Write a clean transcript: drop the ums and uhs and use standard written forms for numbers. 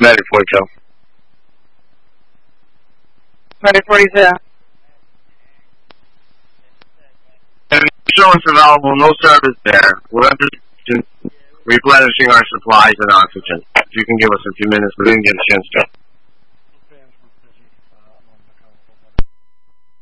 Medic 42. Medic 42. Insurance available, no service there. We're just replenishing our supplies and oxygen. If you can give us a few minutes, we didn't get a chance to.